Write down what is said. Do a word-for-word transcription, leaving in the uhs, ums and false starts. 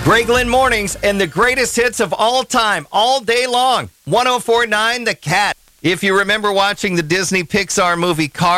Greg Lynn Mornings and the greatest hits of all time, all day long. one oh four point nine The Cat. If you remember watching the Disney Pixar movie Cars,